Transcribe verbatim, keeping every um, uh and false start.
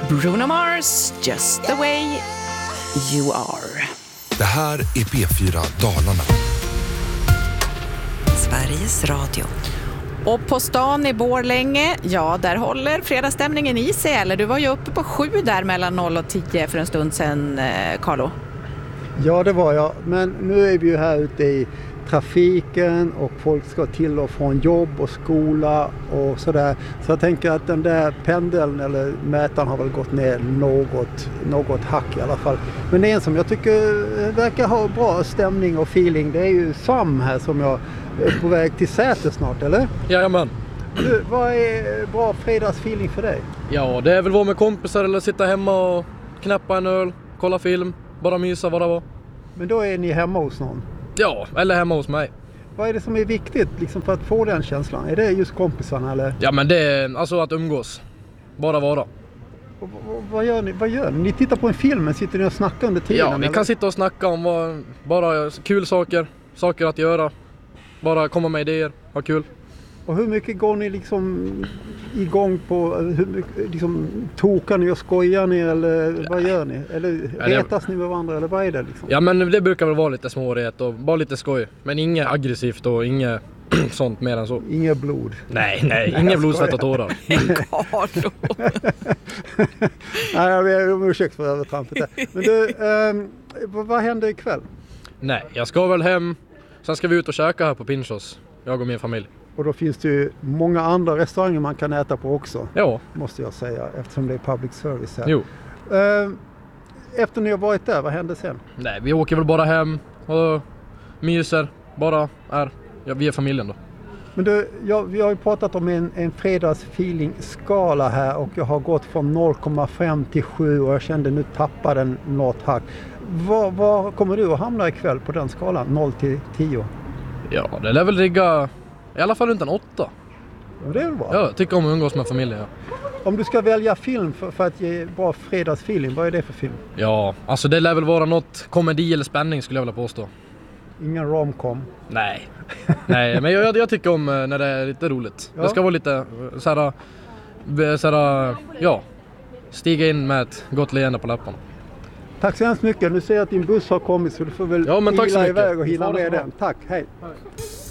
Bruno Mars, Just the way you are. Det här är P fyra Dalarna. Sveriges Radio. Och på stan i Borlänge, ja, där håller fredagsstämningen i sig. Eller du var ju uppe på sju där mellan noll och tio för en stund sedan, Carlo. Ja, det var jag. Men nu är vi ju här ute i trafiken och folk ska till och från jobb och skola och sådär. Så jag tänker att den där pendeln eller mätaren har väl gått ner något, något hack i alla fall. Men en som jag tycker verkar ha bra stämning och feeling, det är ju Sam här som jag är på väg till Säter snart, eller? Jajamän. Du, vad är bra fredagsfeeling för dig? Ja, det är väl vara med kompisar eller sitta hemma och knäppa en öl, kolla film, bara mysa vad det var. Men då är ni hemma hos någon? Ja, eller hemma hos mig. Vad är det som är viktigt liksom, för att få den känslan? Är det just kompisarna eller? Ja, men det är alltså att umgås. Bara vara. Och, och, vad, gör ni? vad gör ni? Ni tittar på en film, men sitter ni och snackar under tiden? Ja, vi eller? kan sitta och snacka om vad, bara kul saker, saker att göra. Bara komma med idéer, ha kul. Och hur mycket går ni liksom igång på, hur mycket, liksom, tokar ni och skojar ni eller vad gör ni? Eller retas ni med varandra eller vad är det liksom? Ja, men det brukar väl vara lite småret och bara lite skoj. Men inget aggressivt och inget sånt mer än så. Inget blod? Nej, nej, inget blod, svett och tårar. Carlo. Nej, jag ber om ursäkt för övertrampet där. Men du, um, vad, vad händer ikväll? Nej, jag ska väl hem. Sen ska vi ut och käka här på Pinchos. Jag och min familj. Och då finns det ju många andra restauranger man kan äta på också. Ja. Måste jag säga, eftersom det är public service här. Jo. Uh, efter ni har varit där, vad händer sen? Nej, vi åker väl bara hem och myser. Bara är, ja, vi är familjen då. Men du, jag, vi har ju pratat om en, en fredagsfeeling-skala här och jag har gått från noll komma fem till sju och jag kände nu tappar den något hack. Var, var kommer du att hamna ikväll på den skalan? noll till tio? Ja, det lär väl ligga i alla fall runt en åtta. Ja, det är väl bra. Ja, jag tycker om att umgås med familjen, ja. Om du ska välja film för, för att ge bra fredagsfeeling, vad är det för film? Ja, alltså det lär väl vara något komedi eller spänning skulle jag vilja påstå. Ingen romcom? Nej. Nej, men jag, jag tycker om när det är lite roligt. Ja. Det ska vara lite såhär, såhär, ja, stiga in med ett gott leende på läpparna. Tack så hemskt mycket. Nu ser jag att din buss har kommit så du får väl ja, men tack så hila mycket. iväg och hila med den. Tack, hej. hej.